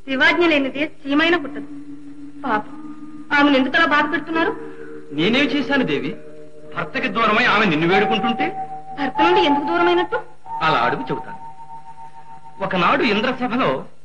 శివాజ్ఞ లేనిదే చీమైన పుట్టదు. పాప ఆమెను ఎందుకలా బాధ పెడుతున్నారు? నేనేం చేశాను దేవి? భర్తకి దూరమై ఆమె నిన్ను వేడుకుంటుంటే భర్త నుండి ఎందుకు దూరమైనట్టు? అలా అడుగు చెబుతాను. ఒకనాడు ఇంద్రసభలో